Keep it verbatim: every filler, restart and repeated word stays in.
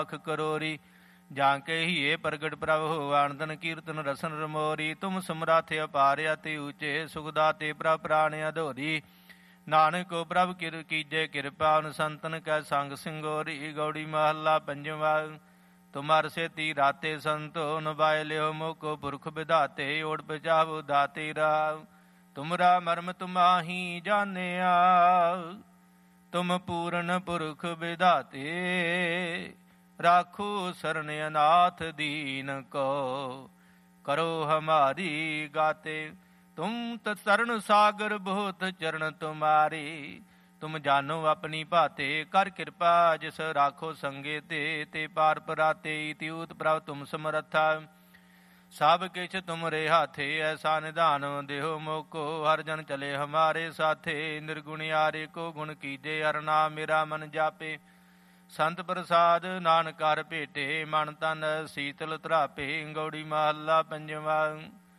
ਅਖ ਕਰੋਰੀ। ਜਾਂ ਕੇ ਹੀਏ ਪ੍ਰਗਟ ਪ੍ਰਭ ਹੋ ਆਨੰਦਨ ਕੀਰਤਨ ਰਸਨ ਰਮੋਰੀ। ਤੁਮ ਸਮਰੱਥ ਅਪਾਰ ਅਤਿ ਊਚੇ ਸੁਖ ਦਾਤੇ ਪ੍ਰਭ ਪ੍ਰਾਣ ਅਧੋਰੀ। ਨਾਨਕ ਕੋ ਪ੍ਰਭ ਕਿਰ ਕੀਜੇ ਕਿਰਪਾ ਉਨ ਸੰਤਨ ਕੈ ਸੰਗ ਸਿੰਘੋਰੀ। ਗੌੜੀ ਮਹੱਲਾ ਪੰਜਵਾ। ਤੁਮਰ ਸੇਤੀ ਰਾਤੇ ਸੰਤੋ ਨਵਾਇ ਲਿਓ ਮੋਕੋ ਪੁਰਖ ਵਿਧਾਤੇ। ਓੜ ਪਚਾਵੋ ਦਾਤੇ ਰਾਵ ਤੁਮਰਾ ਮਰਮ ਤੁਮਾਹੀ ਜਾਣਿਆ। ਤੁਮ ਪੂਰਨ ਪੁਰਖ ਵਿਧਾਤੇ ਰਾਖੋ ਸਰਣ ਅਨਾਥ ਦੀਨ ਕੋ। ਕਰੋ ਹਮਾਰੀ ਗਾਤੇ ਤੁਮ ਤਰਣ ਸਾਗਰ ਬਹੁਤ ਚਰਨ ਤੁਮਾਰੇ। ਤੁਮ ਜਾਨੋ ਆਪਣੀ ਭਾਤੇ ਕਰ ਕਿਰਪਾ ਜਿਸ ਰਾਖੋ ਸੰਗੇ ਤੇ। ਤੇ ਪਾਰ ਪਰਾਤੇ ਤਿਊਤ ਪ੍ਰਭ ਤੁਮ ਸਮਰੱਥਾ। ਸਭ ਕਿਛ ਤੁਮਰੇ ਹਾਥੇ ਐਸਾ ਨਿਧਾਨ ਦੇਹੋ ਮੋਕੋ। ਹਰ ਜਨ ਚਲੇ ਹਮਾਰੇ ਸਾਥੇ ਨਿਰਗੁਣਿਆਰੇ ਕੋ ਗੁਣ ਕੀਜੇ। ਹਰ ਨਾਮ ਮੇਰਾ ਮਨ ਜਾਪੇ ਸੰਤ ਪ੍ਰਸਾਦ ਨਾਨਕ ਹਰ ਭੇਟੇ। ਮਨ ਤਨ ਸੀਤਲ ਧਰਾਪੇ। ਗੌੜੀ ਮਹੱਲਾ ਪੰਜਵਾ।